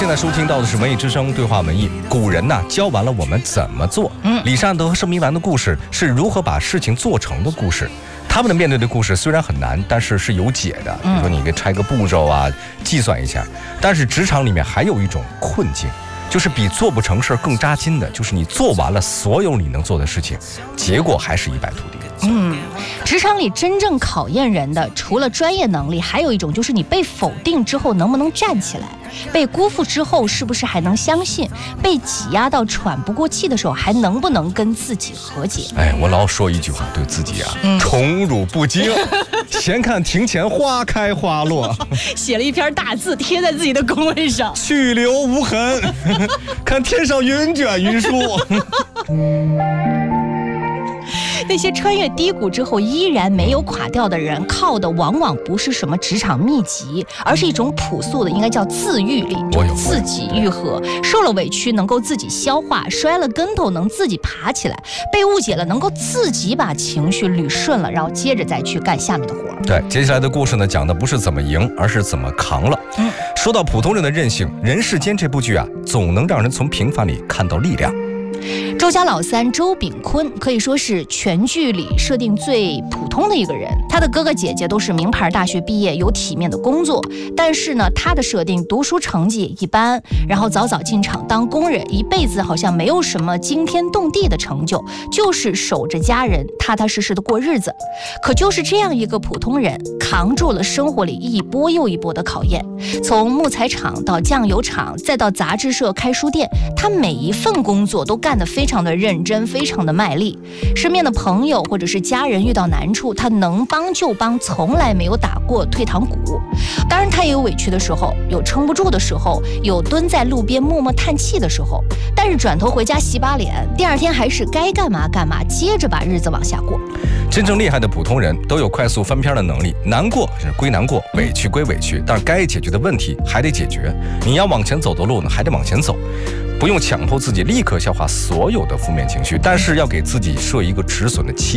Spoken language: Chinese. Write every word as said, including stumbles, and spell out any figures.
现在收听到的是文艺之声对话文艺。古人呐、啊、教完了我们怎么做。嗯，李善德和盛明兰的故事是如何把事情做成的故事。他们的面对的故事虽然很难，但是是有解的。比如说你给拆个步骤啊，计算一下。但是职场里面还有一种困境，就是比做不成事更扎心的，就是你做完了所有你能做的事情，结果还是一败涂地。 嗯，职场里真正考验人的，除了专业能力，还有一种就是你被否定之后能不能站起来，被辜负之后是不是还能相信，被挤压到喘不过气的时候还能不能跟自己和解。 哎，我老说一句话对自己啊，嗯、宠辱不惊，闲看庭前花开花落， 写了一篇大字贴在自己的工位上， 去留无痕，看天上云卷云舒。 那些穿越低谷之后依然没有垮掉的人，靠的往往不是什么职场秘籍，而是一种朴素的，应该叫自愈力，就自己愈合。受了委屈能够自己消化，摔了跟头能自己爬起来，被误解了能够自己把情绪捋顺了，然后接着再去干下面的活。 对，接下来的故事呢，讲的不是怎么赢，而是怎么扛了。嗯，说到普通人的韧性，《人世间》这部剧啊，总能让人从平凡里看到力量。 周家老三周秉坤可以说是全剧里设定最普通的一个人，他的哥哥姐姐都是名牌大学毕业，有体面的工作，但是呢，他的设定读书成绩也一般，然后早早进厂当工人，一辈子好像没有什么惊天动地的成就，就是守着家人，踏踏实实的过日子。可就是这样一个普通人，扛住了生活里一波又一波的考验，从木材厂到酱油厂，再到杂志社开书店，他每一份工作都干得非常的认真，非常的卖力。身边的朋友或者是家人遇到难处，他能帮就帮，从来没有打过退堂鼓。当然他也有委屈的时候，有撑不住的时候，有蹲在路边默默叹气的时候，但是转头回家洗把脸，第二天还是该干嘛干嘛，接着把日子往下过。 真正厉害的普通人都有快速翻篇的能力，难过是归难过，委屈归委屈，但是该解决的问题还得解决，你要往前走的路呢，还得往前走。不用强迫自己立刻消化所有的负面情绪，但是要给自己设一个止损的期